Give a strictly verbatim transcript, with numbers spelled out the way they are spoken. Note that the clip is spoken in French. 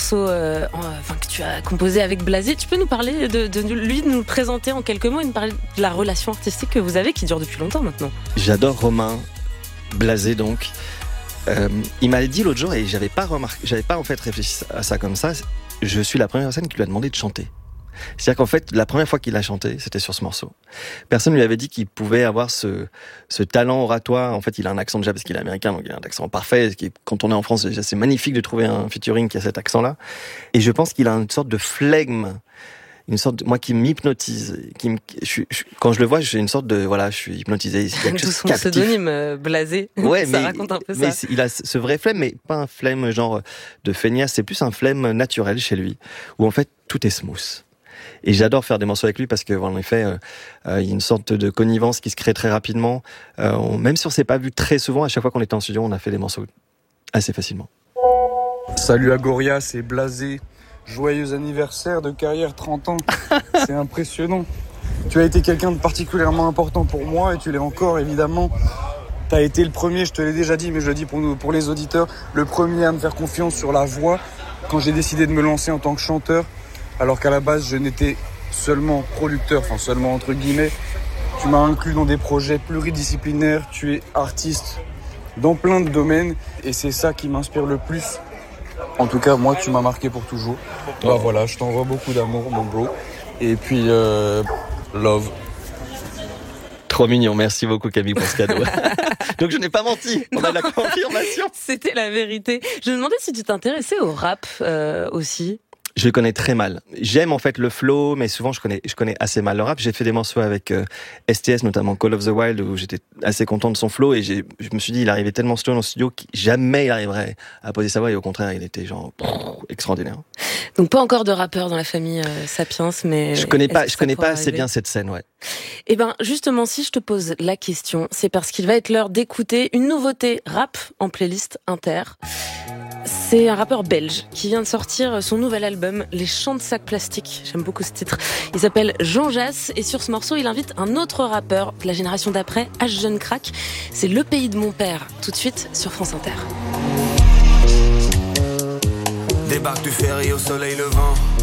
morceau euh, en, enfin, que tu as composé avec Blasé. Tu peux nous parler de, de lui, de nous le présenter en quelques mots et nous parler de la relation artistique que vous avez qui dure depuis longtemps maintenant. J'adore Romain Blasé donc. Euh, il m'a dit l'autre jour et j'avais pas remarqué, j'avais pas en fait réfléchi à ça comme ça. Je suis la première personne qui lui a demandé de chanter. C'est-à-dire qu'en fait, la première fois qu'il a chanté, c'était sur ce morceau. Personne ne lui avait dit qu'il pouvait avoir ce, ce talent oratoire. En fait, il a un accent déjà parce qu'il est américain, donc il a un accent parfait. Qui, quand on est en France, déjà, c'est magnifique de trouver un featuring qui a cet accent-là. Et je pense qu'il a une sorte de flegme, une sorte de, moi qui m'hypnotise. Qui me, je, je, quand je le vois, j'ai une sorte de, voilà, je suis hypnotisé. D'où son pseudonyme euh, Blasé. Ouais, ça mais, raconte un peu mais ça. Il a ce vrai flemme, mais pas un flemme genre de feignasse. C'est plus un flemme naturel chez lui, où en fait tout est smooth. Et j'adore faire des morceaux avec lui parce que, en effet, euh, euh, il y a une sorte de connivence qui se crée très rapidement. Euh, on, même si on s'est pas vu très souvent, à chaque fois qu'on était en studio, on a fait des morceaux assez facilement. Salut Agoria, c'est Blasé. Joyeux anniversaire de carrière, trente ans. C'est impressionnant. Tu as été quelqu'un de particulièrement important pour moi et tu l'es encore, évidemment. Tu as été le premier, je te l'ai déjà dit, mais je le dis pour nous, pour les auditeurs, le premier à me faire confiance sur la voix quand j'ai décidé de me lancer en tant que chanteur. Alors qu'à la base, je n'étais seulement producteur, enfin seulement entre guillemets. Tu m'as inclus dans des projets pluridisciplinaires, tu es artiste dans plein de domaines et c'est ça qui m'inspire le plus. En tout cas, moi, tu m'as marqué pour toujours. Bah voilà, je t'envoie beaucoup d'amour, mon bro. Et puis, euh, love. Trop mignon, merci beaucoup Camille pour ce cadeau. Donc je n'ai pas menti, on a la confirmation. C'était la vérité. Je me demandais si tu t'intéressais au rap euh, aussi. Je le connais très mal. J'aime en fait le flow, mais souvent je connais, je connais assez mal le rap. J'ai fait des morceaux avec euh, S T S, notamment Call of the Wild, où j'étais assez content de son flow et j'ai, je me suis dit il arrivait tellement slow dans le studio que jamais il arriverait à poser sa voix et au contraire il était genre pff, extraordinaire. Donc pas encore de rappeur dans la famille euh, Sapiens, mais je connais pas, je connais pas assez arriver bien cette scène, ouais. Eh ben justement, si je te pose la question, c'est parce qu'il va être l'heure d'écouter une nouveauté rap en playlist Inter. C'est un rappeur belge qui vient de sortir son nouvel album, Les Chants de Sac Plastique. J'aime beaucoup ce titre. Il s'appelle Jean Jass et sur ce morceau, il invite un autre rappeur de la génération d'après, H Jeune Crack. C'est Le Pays de mon père, tout de suite sur France Inter. Débarque du ferry au soleil levant.